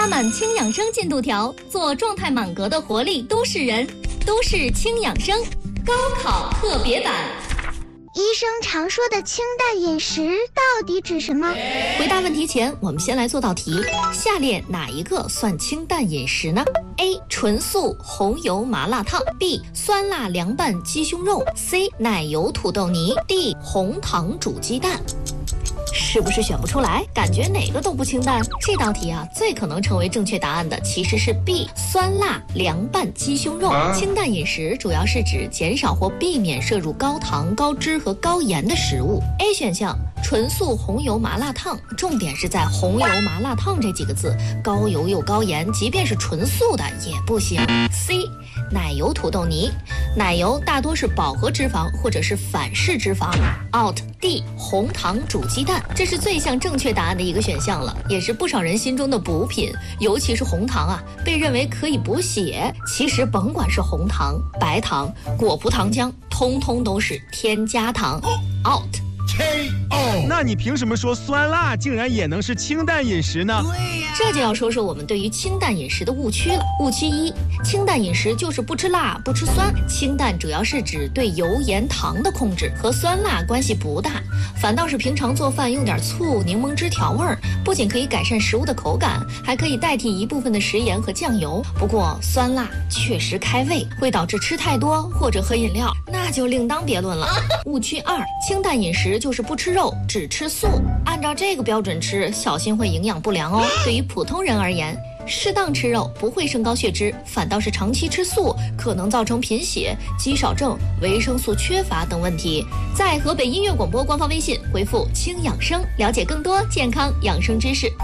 拉满轻养生进度条，做状态满格的活力都市人。都市轻养生高考特别版。 医生常说的清淡饮食到底指什么？ 回答问题前，我们先来做道题。下列哪一个算清淡饮食呢？ A. 纯素红油麻辣烫 B. 酸辣凉拌鸡胸肉 C. 奶油土豆泥 D. 红糖煮鸡蛋。是不是选不出来？感觉哪个都不清淡。这道题啊，最可能成为正确答案的其实是 B. 酸辣凉拌鸡胸肉。清淡饮食主要是指减少或避免摄入高糖、高脂和高盐的食物。A 选项纯素红油麻辣烫，重点是在红油麻辣烫这几个字，高油又高盐，即便是纯素的也不行。C. 奶油土豆泥，奶油大多是饱和脂肪或者是反式脂肪。Out。D. 红糖煮鸡蛋，这是最像正确答案的一个选项了，也是不少人心中的补品，尤其是红糖啊，被认为可以补血。其实甭管是红糖、白糖、果葡糖浆，通通都是添加糖。Out。 那你凭什么说酸辣竟然也能是清淡饮食呢？ 这就要说说我们对于清淡饮食的误区了。误区一，清淡饮食就是不吃辣、不吃酸。清淡主要是指对油盐糖的控制，和酸辣关系不大。反倒是平常做饭用点醋、柠檬汁调味儿，不仅可以改善食物的口感，还可以代替一部分的食盐和酱油。不过酸辣确实开胃，会导致吃太多或者喝饮料，那就另当别论了。误区二，清淡饮食就是不吃肉，只吃素。按照这个标准吃，小心会营养不良哦。对于普通人而言，适当吃肉不会升高血脂，反倒是长期吃素可能造成贫血、肌少症、维生素缺乏等问题。在河北音乐广播官方微信回复轻养生，了解更多健康养生知识。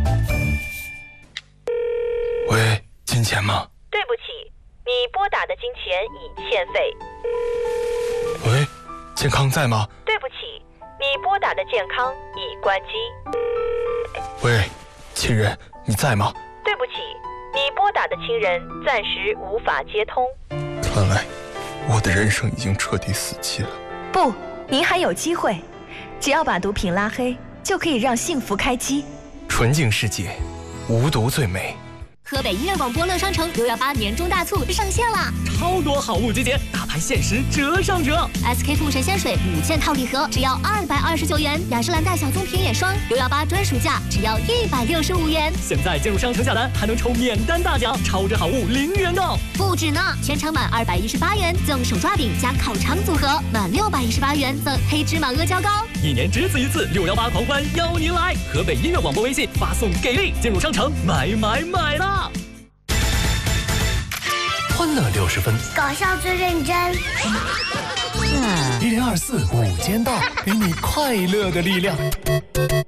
喂，金钱吗？ 对不起，你拨打的金钱已欠费。 喂，健康在吗？ 对不起，你拨打的健康已关机。 喂，亲人，你在吗？ 对不起，你拨打的亲人暂时无法接通。 看来我的人生已经彻底死机了。 不，您还有机会，只要把毒品拉黑，就可以让幸福开机。 纯净世界，无毒最美。 河北音乐广播乐商城618年终大促上线啦！ 超多好物集结，大牌限时折上折。 SK two 神仙水5件套礼盒只要229元，雅诗兰黛小棕瓶眼霜618专属价只要165元。 现在进入商城下单还能抽免单大奖，超值好物零元到。 不止呢，全场满218元赠手抓饼加烤肠组合，满618元赠黑芝麻阿胶糕。 一年只此一次，618狂欢邀您来！河北音乐广播微信发送给力，进入商城买啦！ 欢乐60分， 搞笑最认真。 1024午间到，给你快乐的力量。